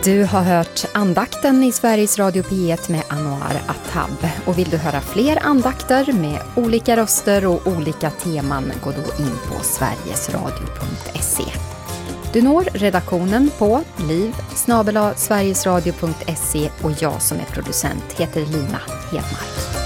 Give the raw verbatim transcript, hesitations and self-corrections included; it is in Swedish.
Du har hört andakten i Sveriges Radio P ett med Anwar Attab. Och vill du höra fler andakter med olika röster och olika teman, gå då in på sverigesradio punkt se. Du når redaktionen på liv snabel-a sverigesradio punkt se och jag som är producent heter Lina Hedmark.